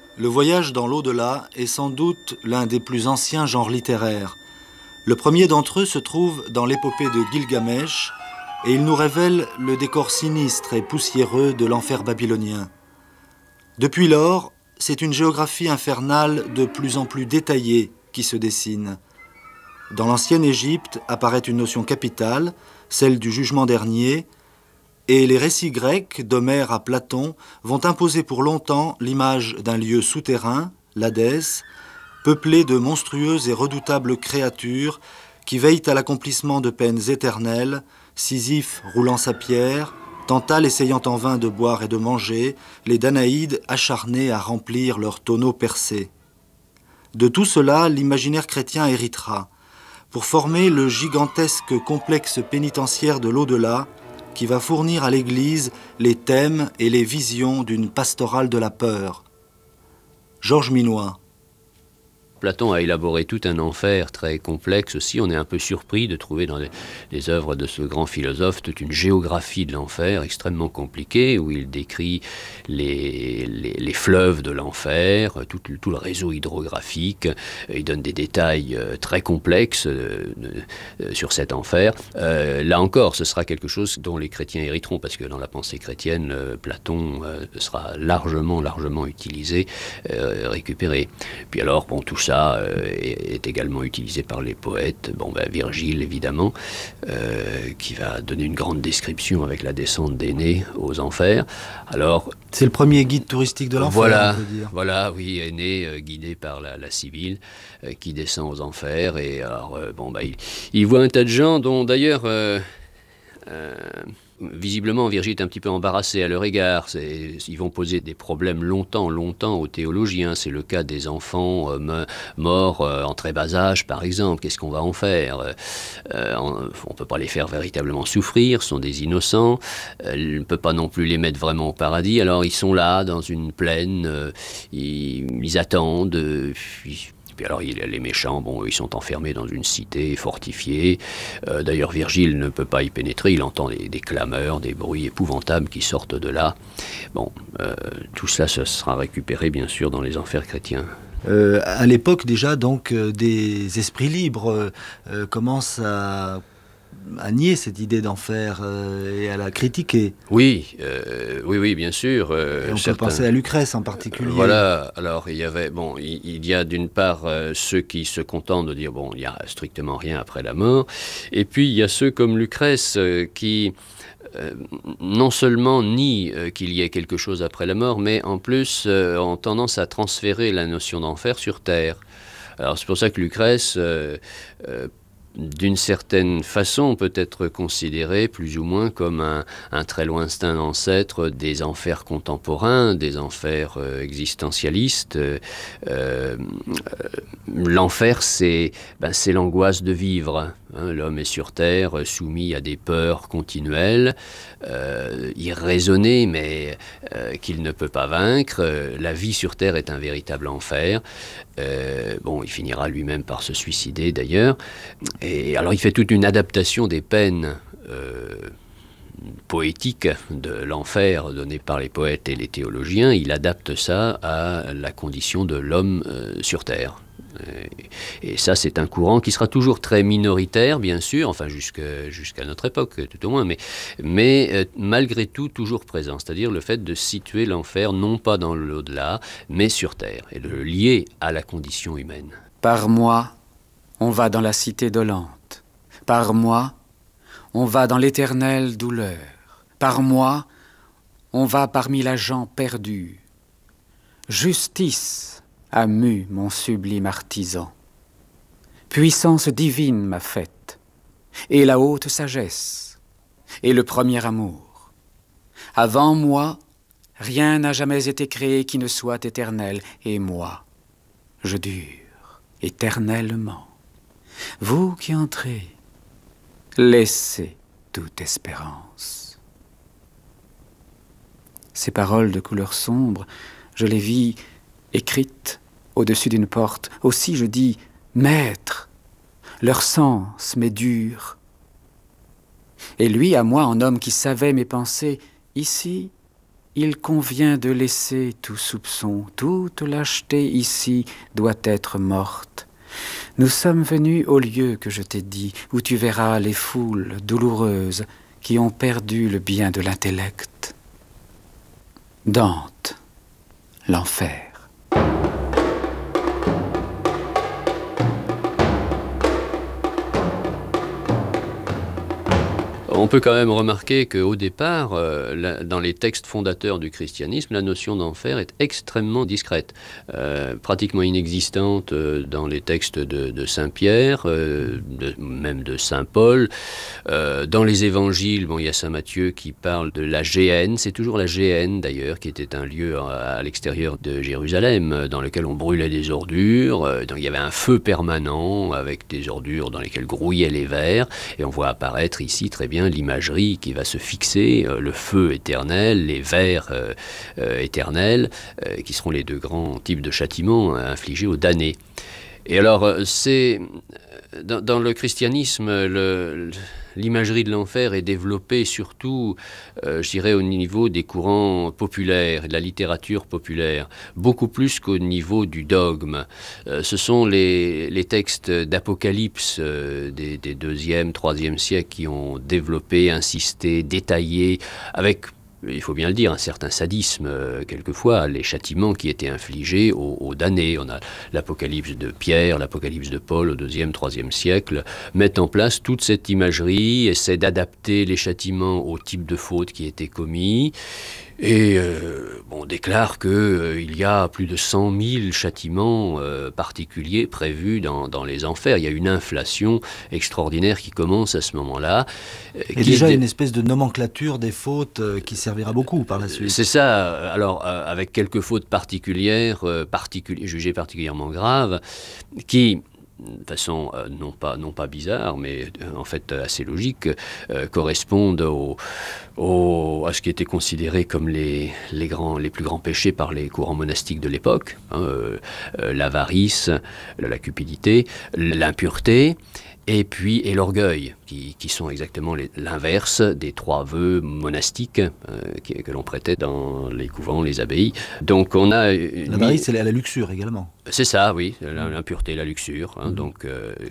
Le voyage dans l'au-delà est sans doute l'un des plus anciens genres littéraires. Le premier d'entre eux se trouve dans l'épopée de Gilgamesh et il nous révèle le décor sinistre et poussiéreux de l'enfer babylonien. Depuis lors, c'est une géographie infernale de plus en plus détaillée qui se dessine. Dans l'ancienne Égypte apparaît une notion capitale, celle du jugement dernier, et les récits grecs, d'Homère à Platon, vont imposer pour longtemps l'image d'un lieu souterrain, l'Hadès, peuplé de monstrueuses et redoutables créatures qui veillent à l'accomplissement de peines éternelles, Sisyphe roulant sa pierre, Tantale essayant en vain de boire et de manger, les Danaïdes acharnés à remplir leurs tonneaux percés. De tout cela, l'imaginaire chrétien héritera, pour former le gigantesque complexe pénitentiaire de l'au-delà, qui va fournir à l'Église les thèmes et les visions d'une pastorale de la peur. Georges Minois. Platon a élaboré tout un enfer très complexe aussi. On est un peu surpris de trouver dans les œuvres de ce grand philosophe toute une géographie de l'enfer extrêmement compliquée, où il décrit les fleuves de l'enfer, tout le réseau hydrographique. Il donne des détails très complexes sur cet enfer. Là encore, ce sera quelque chose dont les chrétiens hériteront, parce que dans la pensée chrétienne, Platon sera largement utilisé, récupéré. Puis alors, bon, tout ça est également utilisé par les poètes. Virgile, évidemment, qui va donner une grande description avec la descente d'Énée aux enfers. Alors, c'est le premier guide touristique de l'enfer, on peut dire. Voilà, oui, Énée, guidé par la Sibylle, qui descend aux enfers. Et alors, il voit un tas de gens dont, d'ailleurs... visiblement, Virgile est un petit peu embarrassé à leur égard. Ils vont poser des problèmes longtemps aux théologiens. C'est le cas des enfants morts en très bas âge, par exemple. Qu'est-ce qu'on va en faire ? On ne peut pas les faire véritablement souffrir, ce sont des innocents. On ne peut pas non plus les mettre vraiment au paradis. Alors ils sont là, dans une plaine, ils attendent. Puis alors les méchants, ils sont enfermés dans une cité fortifiée. D'ailleurs, Virgile ne peut pas y pénétrer. Il entend des clameurs, des bruits épouvantables qui sortent de là. Tout cela, ce sera récupéré, bien sûr, dans les enfers chrétiens. À l'époque, déjà, donc, des esprits libres commencent à nier cette idée d'enfer et à la critiquer. Oui, bien sûr. Et on peut penser à Lucrèce en particulier. Voilà, alors il y a d'une part ceux qui se contentent de dire, il n'y a strictement rien après la mort, et puis il y a ceux comme Lucrèce qui non seulement nient qu'il y ait quelque chose après la mort, mais en plus ont tendance à transférer la notion d'enfer sur Terre. Alors c'est pour ça que Lucrèce... d'une certaine façon, peut être considéré plus ou moins comme un très lointain ancêtre des enfers contemporains, des enfers existentialistes. L'enfer, c'est l'angoisse de vivre. L'homme est sur Terre, soumis à des peurs continuelles, irraisonnées, mais qu'il ne peut pas vaincre. La vie sur Terre est un véritable enfer. Il finira lui-même par se suicider, d'ailleurs. Et alors, il fait toute une adaptation des peines poétiques de l'enfer données par les poètes et les théologiens. Il adapte ça à la condition de l'homme sur Terre. Et ça, c'est un courant qui sera toujours très minoritaire, bien sûr, enfin jusqu'à notre époque, tout au moins, mais malgré tout toujours présent. C'est-à-dire le fait de situer l'enfer non pas dans l'au-delà, mais sur Terre, et de le lier à la condition humaine. Par moi, on va dans la cité dolente. Par moi, on va dans l'éternelle douleur. Par moi, on va parmi la gent perdue. Justice a mu mon sublime artisan. Puissance divine m'a faite, et la haute sagesse, et le premier amour. Avant moi, rien n'a jamais été créé qui ne soit éternel, et moi, je dure éternellement. Vous qui entrez, laissez toute espérance. Ces paroles de couleur sombre, je les vis écrites au-dessus d'une porte. Aussi je dis, Maître, leur sens m'est dur. Et lui, à moi, en homme qui savait mes pensées, ici, il convient de laisser tout soupçon, toute lâcheté ici doit être morte. Nous sommes venus au lieu que je t'ai dit, où tu verras les foules douloureuses qui ont perdu le bien de l'intellect. Dante, l'enfer. On peut quand même remarquer qu'au départ, dans les textes fondateurs du christianisme, la notion d'enfer est extrêmement discrète, pratiquement inexistante dans les textes de Saint Pierre, même de Saint Paul. Dans les évangiles, il y a Saint Matthieu qui parle de la géhenne, c'est toujours la géhenne d'ailleurs, qui était un lieu à l'extérieur de Jérusalem, dans lequel on brûlait des ordures, donc il y avait un feu permanent avec des ordures dans lesquelles grouillaient les vers, et on voit apparaître ici très bien l'imagerie qui va se fixer, le feu éternel, les vers éternels, qui seront les deux grands types de châtiments infligés aux damnés. Et alors, c'est dans le christianisme, l'imagerie de l'enfer est développée surtout, je dirais, au niveau des courants populaires, de la littérature populaire, beaucoup plus qu'au niveau du dogme. Ce sont les textes d'Apocalypse des 2e, 3e siècles qui ont développé, insisté, détaillé, avec, il faut bien le dire, un certain sadisme, quelquefois, les châtiments qui étaient infligés aux damnés. On a l'Apocalypse de Pierre, l'Apocalypse de Paul au 2e, 3e siècle, mettent en place toute cette imagerie, essaient d'adapter les châtiments au type de faute qui était commis, et on déclare qu'il y a plus de 100 000 châtiments particuliers prévus dans les enfers. Il y a une inflation extraordinaire qui commence à ce moment-là. Et déjà une espèce de nomenclature des fautes qui servira beaucoup par la suite. C'est ça, alors avec quelques fautes particulières, jugées particulièrement graves, qui, de façon non pas bizarre, mais en fait assez logique, correspondent à ce qui était considéré comme les plus grands péchés par les courants monastiques de l'époque, l'avarice, la cupidité, l'impureté, et l'orgueil, qui sont exactement l'inverse des 3 vœux monastiques que l'on prêtait dans les couvents, les abbayes. Donc on a... L'avarice, c'est la luxure également. C'est ça, oui, l'impureté, la luxure, donc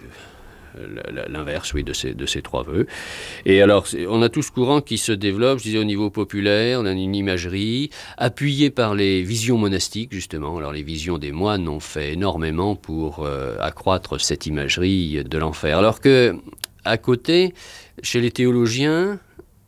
l'inverse, oui, de ces 3 vœux. Et alors, on a tout ce courant qui se développe, je disais, au niveau populaire, on a une imagerie appuyée par les visions monastiques, justement. Alors, les visions des moines ont fait énormément pour accroître cette imagerie de l'enfer. Alors que, à côté, chez les théologiens,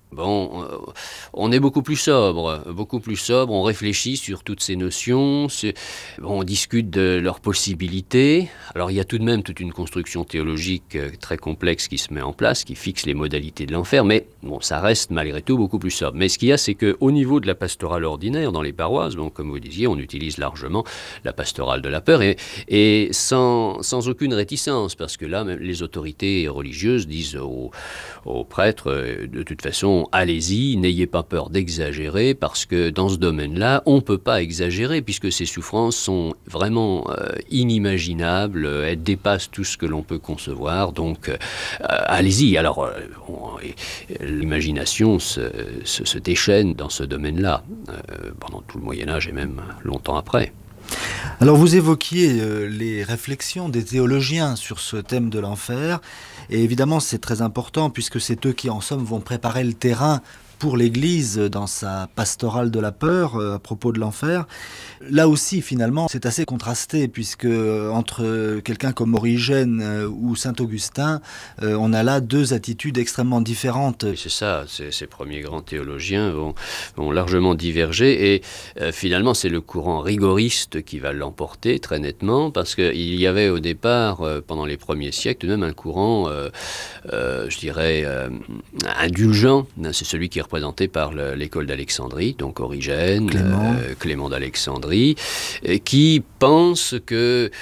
on est beaucoup plus sobre, on réfléchit sur toutes ces notions, on discute de leurs possibilités. Alors il y a tout de même toute une construction théologique très complexe qui se met en place, qui fixe les modalités de l'enfer, mais ça reste malgré tout beaucoup plus sobre. Mais ce qu'il y a, c'est qu'au niveau de la pastorale ordinaire, dans les paroisses, comme vous disiez, on utilise largement la pastorale de la peur, et sans aucune réticence, parce que là, même les autorités religieuses disent aux prêtres, de toute façon, allez-y, n'ayez pas peur d'exagérer, parce que dans ce domaine-là, on ne peut pas exagérer, puisque ces souffrances sont vraiment inimaginables, elles dépassent tout ce que l'on peut concevoir, donc allez-y. Alors, l'imagination se déchaîne dans ce domaine-là, pendant tout le Moyen-Âge et même longtemps après. Alors vous évoquiez les réflexions des théologiens sur ce thème de l'enfer, et évidemment c'est très important puisque c'est eux qui en somme vont préparer le terrain pour l'Église dans sa pastorale de la peur à propos de l'enfer. Là aussi, finalement, c'est assez contrasté, puisque entre quelqu'un comme Origène ou Saint-Augustin, on a là 2 attitudes extrêmement différentes. C'est ça, ces premiers grands théologiens vont largement diverger, et finalement, c'est le courant rigoriste qui va l'emporter très nettement, parce qu'il y avait au départ, pendant les premiers siècles, tout de même un courant, je dirais, indulgent. C'est celui qui est représenté par l'école d'Alexandrie, donc Origène, Clément d'Alexandrie, qui pense que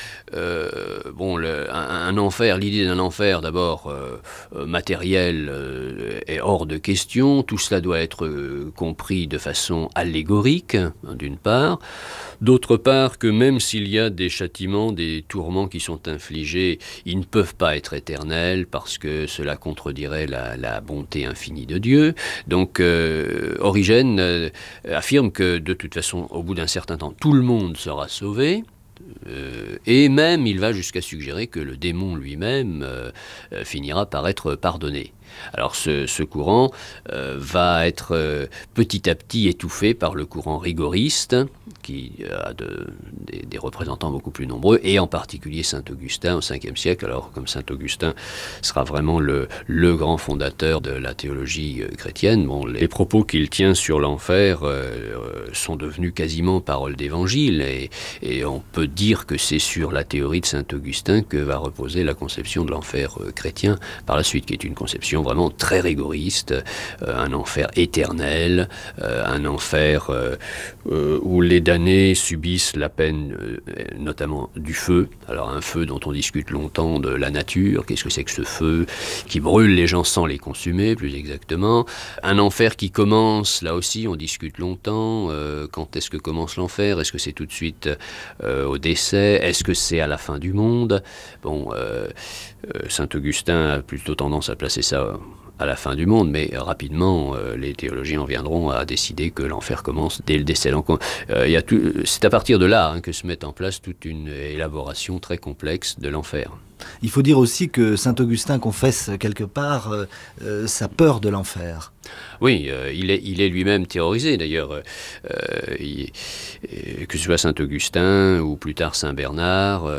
un enfer, l'idée d'un enfer d'abord matériel est hors de question. Tout cela doit être compris de façon allégorique, d'une part. D'autre part, que même s'il y a des châtiments, des tourments qui sont infligés, ils ne peuvent pas être éternels parce que cela contredirait la bonté infinie de Dieu. Donc donc Origène affirme que de toute façon, au bout d'un certain temps, tout le monde sera sauvé. Et même, il va jusqu'à suggérer que le démon lui-même finira par être pardonné. Alors ce courant va être petit à petit étouffé par le courant rigoriste, qui a des représentants beaucoup plus nombreux, et en particulier Saint-Augustin au 5e siècle. Alors comme Saint-Augustin sera vraiment le grand fondateur de la théologie chrétienne, bon, les propos qu'il tient sur l'enfer sont devenus quasiment paroles d'évangile, et on peut dire que c'est sur la théorie de Saint-Augustin que va reposer la conception de l'enfer chrétien par la suite, qui est une conception vraiment très rigoriste, un enfer éternel, un enfer où les damnés subissent la peine notamment du feu. Alors un feu dont on discute longtemps de la nature, qu'est-ce que c'est que ce feu qui brûle les gens sans les consumer, plus exactement. Un enfer qui commence, là aussi on discute longtemps, quand est-ce que commence l'enfer? Est-ce que c'est tout de suite au décès? Est-ce que c'est à la fin du monde? Bon, Saint-Augustin a plutôt tendance à placer ça à la fin du monde, mais rapidement, les théologiens viendront à décider que l'enfer commence dès le décès. Donc, c'est à partir de là que se met en place toute une élaboration très complexe de l'enfer. Il faut dire aussi que Saint-Augustin confesse quelque part sa peur de l'enfer. Oui, il est lui-même terrorisé d'ailleurs. Que ce soit Saint-Augustin ou plus tard Saint-Bernard,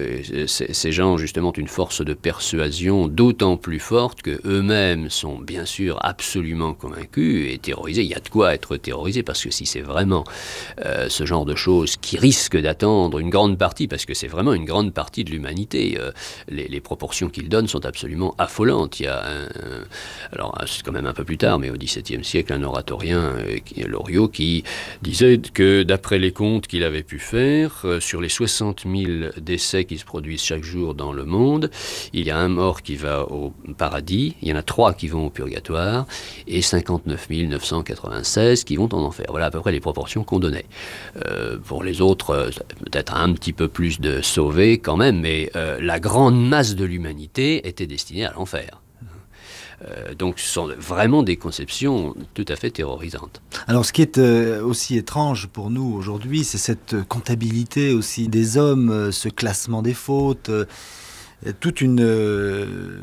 ces gens ont justement une force de persuasion d'autant plus forte qu'eux-mêmes sont bien sûr absolument convaincus et terrorisés. Il y a de quoi être terrorisé, parce que si c'est vraiment ce genre de choses qui risquent d'attendre une grande partie, parce que c'est vraiment une grande partie de l'humanité, les proportions qu'ils donnent sont absolument affolantes. Il y a alors c'est quand même un peu plus tard, mais au XVIIe siècle, un oratorien, Loriot, qui disait que d'après les comptes qu'il avait pu faire, sur les 60 000 décès qui se produisent chaque jour dans le monde, il y a un mort qui va au paradis, il y en a 3 qui vont au purgatoire, et 59 996 qui vont en enfer. Voilà à peu près les proportions qu'on donnait. Pour les autres, peut-être un petit peu plus de sauvés quand même, mais la grande masse de l'humanité était destinée à l'enfer. Donc ce sont vraiment des conceptions tout à fait terrorisantes. Alors ce qui est aussi étrange pour nous aujourd'hui, c'est cette comptabilité aussi des hommes, ce classement des fautes, toute une...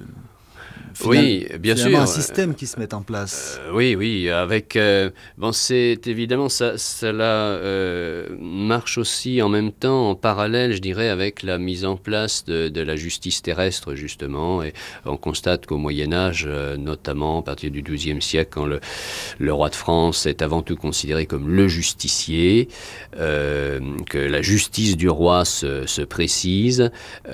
Oui, bien sûr. Un système qui se met en place. Oui, avec... c'est évidemment, cela marche aussi en même temps, en parallèle, je dirais, avec la mise en place de la justice terrestre, justement. Et on constate qu'au Moyen-Âge, notamment à partir du XIIe siècle, quand le roi de France est avant tout considéré comme le justicier, que la justice du roi se précise,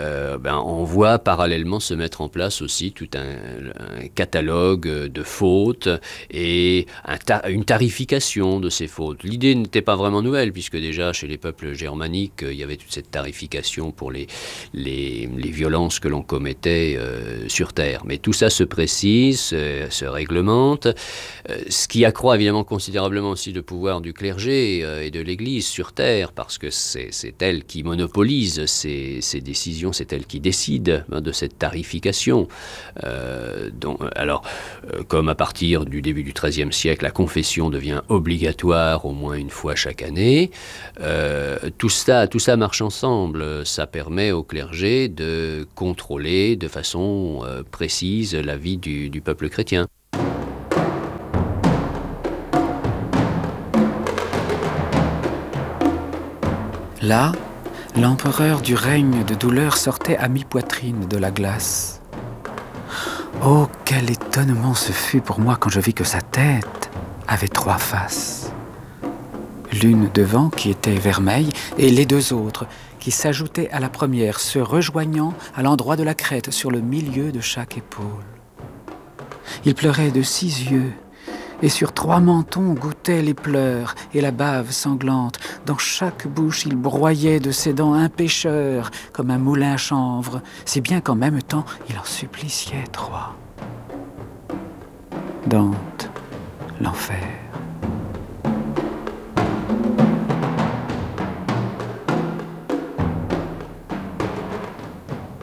on voit parallèlement se mettre en place aussi tout un catalogue de fautes et une tarification de ces fautes. L'idée n'était pas vraiment nouvelle, puisque déjà chez les peuples germaniques, il y avait toute cette tarification pour les violences que l'on commettait sur terre. Mais tout ça se précise, se réglemente, ce qui accroît évidemment considérablement aussi le pouvoir du clergé et de l'Église sur terre, parce que c'est elle qui monopolise ces décisions, c'est elle qui décide de cette tarification. Comme à partir du début du XIIIe siècle, la confession devient obligatoire au moins une fois chaque année, tout ça marche ensemble. Ça permet au clergé de contrôler de façon précise la vie du peuple chrétien. Là, l'empereur du règne de douleur sortait à mi-poitrine de la glace. Oh, quel étonnement ce fut pour moi quand je vis que sa tête avait 3 faces. L'une devant qui était vermeille et les 2 autres qui s'ajoutaient à la première, se rejoignant à l'endroit de la crête sur le milieu de chaque épaule. Il pleurait de 6 yeux et sur 3 mentons goûtaient les pleurs et la bave sanglante. Dans chaque bouche, il broyait de ses dents un pêcheur, comme un moulin à chanvre, si bien qu'en même temps, il en suppliciait 3. Dante, l'enfer.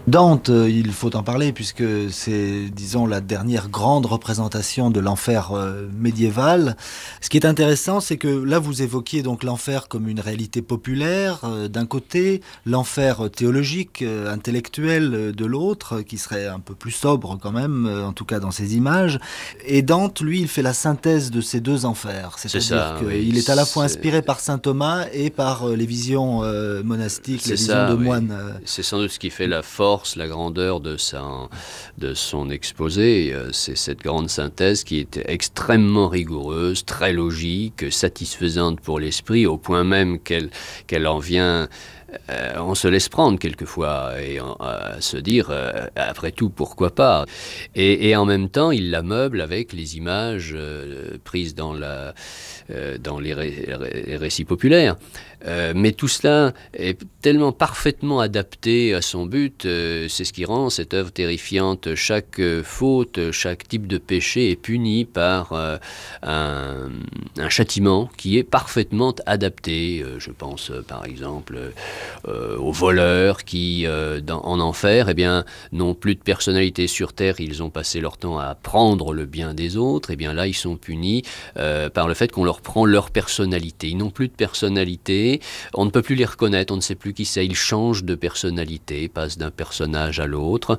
Dante, il faut en parler puisque c'est, disons, la dernière grande représentation de l'enfer médiéval. Ce qui est intéressant, c'est que là, vous évoquiez donc l'enfer comme une réalité populaire d'un côté, l'enfer théologique, intellectuel de l'autre, qui serait un peu plus sobre quand même, en tout cas dans ses images. Et Dante, lui, il fait la synthèse de ces deux enfers. C'est-à-dire qu'il est à la fois inspiré par saint Thomas et par les visions monastiques, les visions de moines. C'est sans doute ce qui fait la force, la grandeur de son exposé, c'est cette grande synthèse qui est extrêmement rigoureuse, très logique, satisfaisante pour l'esprit, au point même qu'elle en vient... on se laisse prendre quelquefois et à se dire, après tout, pourquoi pas. Et en même temps, il la meuble avec les images prises dans les récits populaires. Mais tout cela est tellement parfaitement adapté à son but, c'est ce qui rend cette œuvre terrifiante. Chaque faute, chaque type de péché est puni par un châtiment qui est parfaitement adapté. Je pense par exemple aux voleurs qui, en enfer, eh bien, n'ont plus de personnalité sur terre, ils ont passé leur temps à prendre le bien des autres, eh bien là, ils sont punis par le fait qu'on leur prend leur personnalité. Ils n'ont plus de personnalité, on ne peut plus les reconnaître, on ne sait plus qui c'est, ils changent de personnalité, passent d'un personnage à l'autre.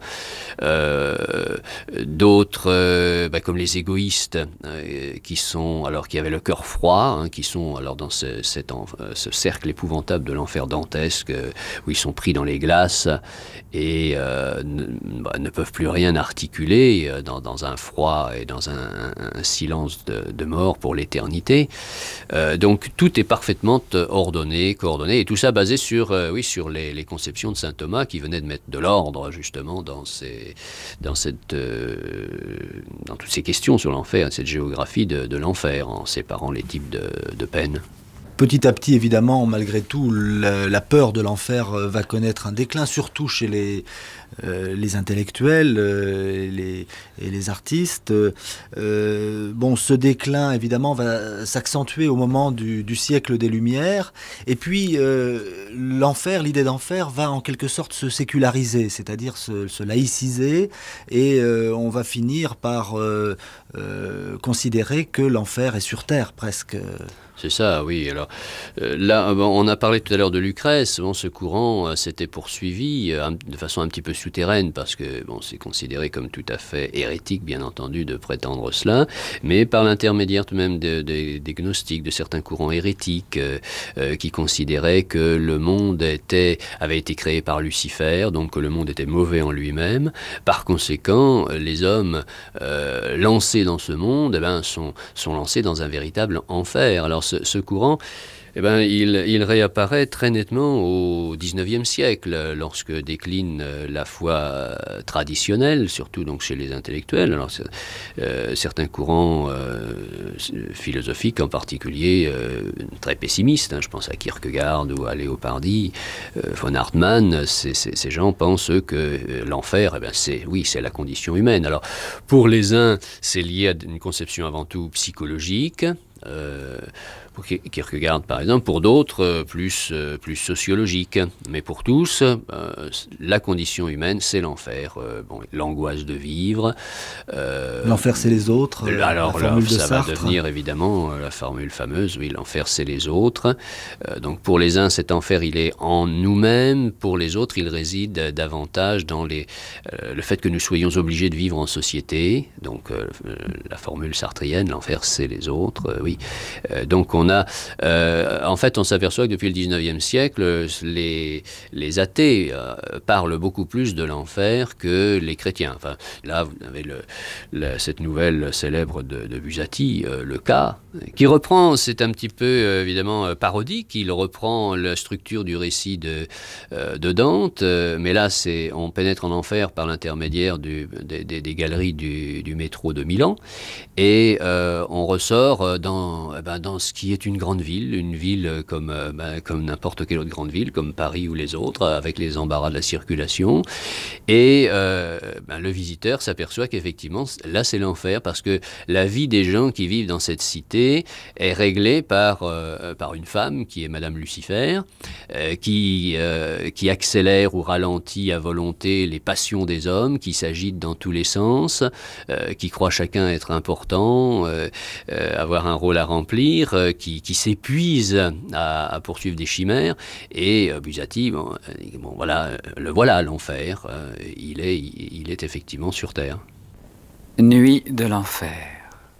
D'autres, comme les égoïstes, qui avaient le cœur froid, qui sont alors dans ce cercle épouvantable de l'enfer dantesque, où ils sont pris dans les glaces et ne peuvent plus rien articuler dans un froid et dans un silence de mort pour l'éternité. Donc tout est parfaitement ordonné, coordonné, et tout ça basé sur les conceptions de saint Thomas qui venait de mettre de l'ordre justement dans toutes ces questions sur l'enfer, cette géographie de l'enfer, en séparant les types de peines. Petit à petit, évidemment, malgré tout, la peur de l'enfer va connaître un déclin, surtout chez les intellectuels et les artistes. Ce déclin, évidemment, va s'accentuer au moment du siècle des Lumières. Et puis, l'enfer, l'idée d'enfer, va en quelque sorte se séculariser, c'est-à-dire se laïciser, et on va finir par considérer que l'enfer est sur terre, presque. C'est ça, oui. Alors là, on a parlé tout à l'heure de Lucrèce. Ce courant s'était poursuivi de façon un petit peu souterraine parce que c'est considéré comme tout à fait hérétique, bien entendu, de prétendre cela, mais par l'intermédiaire tout de même des gnostiques, de certains courants hérétiques qui considéraient que le monde avait été créé par Lucifer, donc que le monde était mauvais en lui-même. Par conséquent, les hommes lancés dans ce monde sont lancés dans un véritable enfer. Alors ce courant, il réapparaît très nettement au XIXe siècle, lorsque décline la foi traditionnelle, surtout donc chez les intellectuels. Alors, certains courants philosophiques en particulier, très pessimistes, je pense à Kierkegaard ou à Leopardi, von Hartmann, ces gens pensent que l'enfer, c'est la condition humaine. Alors, pour les uns, c'est lié à une conception avant tout psychologique, pour Kierkegaard par exemple, pour d'autres plus sociologique. Mais pour tous, la condition humaine, c'est l'enfer. L'angoisse de vivre. L'enfer, c'est les autres. Alors la formule de ça Sartre. va devenir évidemment la formule fameuse, oui, l'enfer, c'est les autres. Donc pour les uns, cet enfer, il est en nous-mêmes. Pour les autres, il réside davantage dans le fait que nous soyons obligés de vivre en société. Donc la formule sartrienne, l'enfer, c'est les autres, oui. Donc on a, en fait, on s'aperçoit que depuis le 19e siècle, les athées parlent beaucoup plus de l'enfer que les chrétiens. Enfin, là, vous avez cette nouvelle célèbre de Buzzati, Le Cas, qui reprend, c'est un petit peu évidemment parodique, il reprend la structure du récit de Dante, mais là, on pénètre en enfer par l'intermédiaire des galeries du métro de Milan, et on ressort dans ce qui est une grande ville, comme n'importe quelle autre grande ville, comme Paris ou les autres, avec les embarras de la circulation. Et le visiteur s'aperçoit qu'effectivement, là c'est l'enfer, parce que la vie des gens qui vivent dans cette cité est réglée par une femme qui est Madame Lucifer, qui accélère ou ralentit à volonté les passions des hommes, qui s'agitent dans tous les sens, qui croient chacun être important, avoir un rôle à remplir, qui s'épuise à poursuivre des chimères. Et Buzzati, voilà, le voilà l'enfer. Il est effectivement sur Terre. Nuit de l'enfer.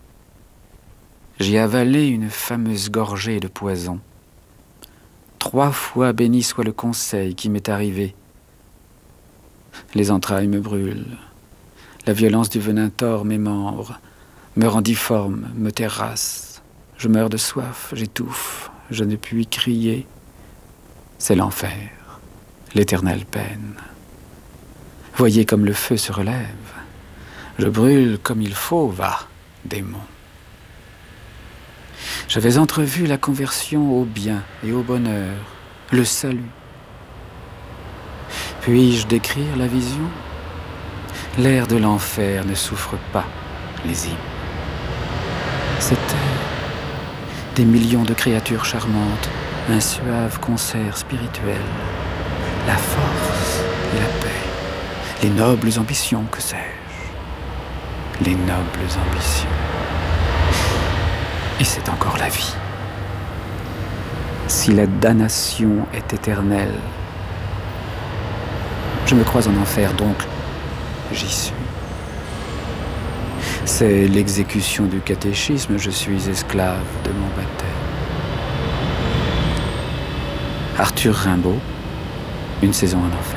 J'ai avalé une fameuse gorgée de poison. 3 fois béni soit le conseil qui m'est arrivé. Les entrailles me brûlent. La violence du venin tord mes membres, me rend difforme, me terrasse. Je meurs de soif, j'étouffe, je ne puis crier. C'est l'enfer, l'éternelle peine. Voyez comme le feu se relève. Je brûle comme il faut, va, démon. J'avais entrevu la conversion au bien et au bonheur, le salut. Puis-je décrire la vision? L'air de l'enfer ne souffre pas les hymnes. C'était des millions de créatures charmantes, un suave concert spirituel, la force et la paix, les nobles ambitions, que sais-je, les nobles ambitions. Et c'est encore la vie. Si la damnation est éternelle, je me crois en enfer, donc j'y suis. C'est l'exécution du catéchisme, je suis esclave de mon baptême. Arthur Rimbaud, Une saison en enfer.